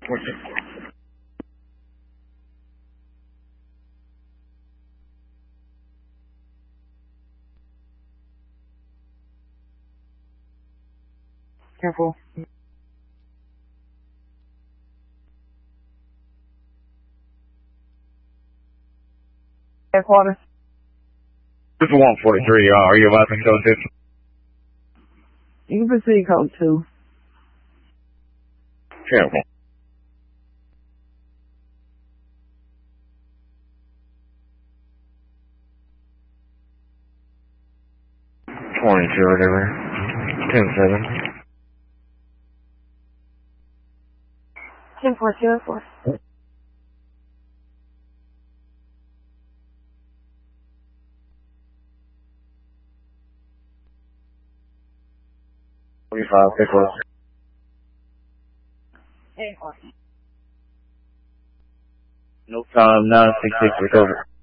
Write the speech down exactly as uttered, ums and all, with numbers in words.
Careful. Headquarters. This is one forty-three. Uh, are you advising code six? You can proceed code two. Careful. twenty-two or whatever. ten seven. ten four zero four. forty-five, six one. Headquarters. No time, nine six six, recover.